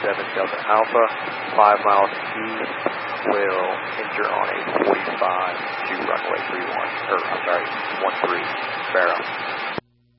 Delta Alpha, 5 miles east, will enter on a 45 to runway 13, Barrow.